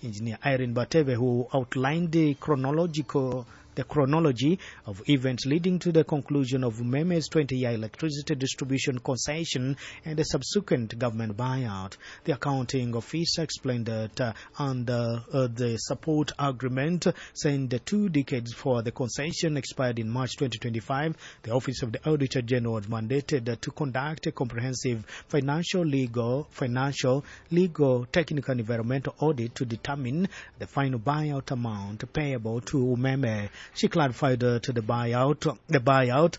Engineer Irene Bateve, who outlined the chronology of events leading to the conclusion of Umeme's 20-year electricity distribution concession and the subsequent government buyout. The accounting officer explained that under the support agreement, saying the 2 decades for the concession expired in March 2025, the Office of the Auditor General was mandated to conduct a comprehensive financial, legal, technical, and environmental audit to determine the final buyout amount payable to Umeme. She clarified to the buyout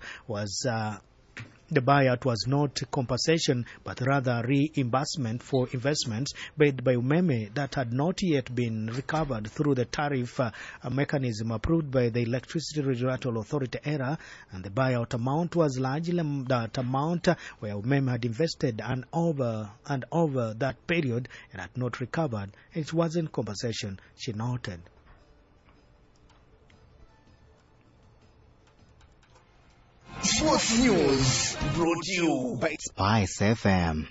was not compensation but rather reimbursement for investments made by Umeme that had not yet been recovered through the tariff mechanism approved by the Electricity Regulatory Authority (ERA), and the buyout amount was largely that amount where Umeme had invested and over that period and had not recovered. It wasn't compensation, she noted. Sports News brought to you by Spice FM.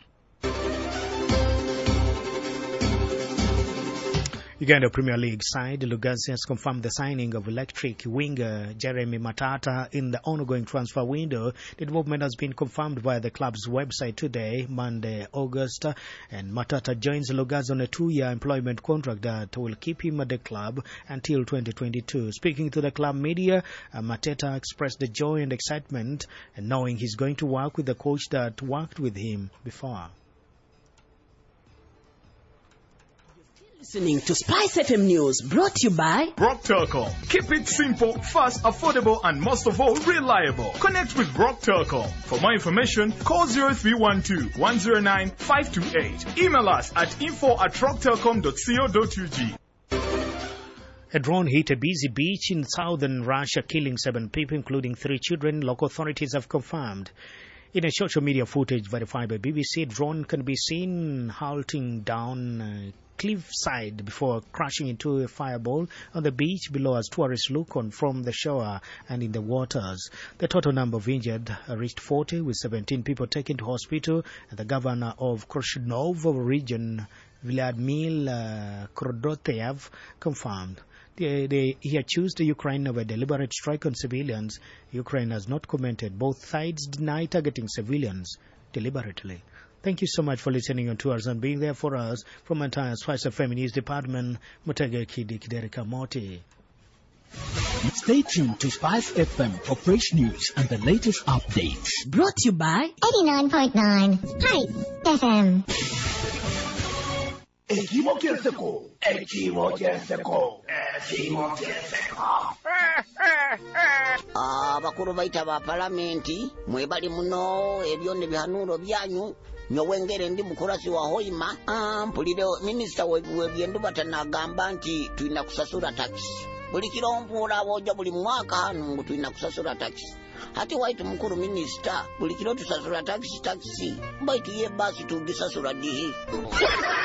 Uganda Premier League side Lugazi has confirmed the signing of electric winger Jeremy Matata in the ongoing transfer window. The development has been confirmed via the club's website today, Monday, August, and Matata joins Lugazi on a 2-year employment contract that will keep him at the club until 2022. Speaking to the club media, Matata expressed the joy and excitement and knowing he's going to work with the coach that worked with him before. Listening to Spice FM News, brought to you by Brock Telecom. Keep it simple, fast, affordable, and most of all, reliable. Connect with Brock Telecom. For more information, call 0312-109-528. Email us at info@rocktelecom.co.ug. A drone hit a busy beach in southern Russia, killing 7 people, including 3 children, local authorities have confirmed. In a social media footage verified by BBC, a drone can be seen halting down cliffside before crashing into a fireball on the beach below as tourists look on from the shore and in the waters. The total number of injured reached 40, with 17 people taken to hospital, and the governor of Krasnovo region, Vladimir Krodoteyev, confirmed. He accused Ukraine of a deliberate strike on civilians. Ukraine has not commented. Both sides deny targeting civilians deliberately. Thank you so much for listening on to us and being there for us. From my entire Spice FM News Department, Mutege Kiderika Moti. Stay tuned to Spice FM for fresh news and the latest updates. Brought to you by 89.9 Spice FM. Bakuru baita ba palamenti mwebali muno ebyonde bihanulo byanyu nyowengere ndi mukurasi wa hoima mpulire minister webyendu batanagamba nti tuina kusasura tax buli kirompura boja buli mwaka hanu tuina kusasura tax hati waitu mkuru minister buli kiro tusasura tax baitu ye basi tugisasura dihi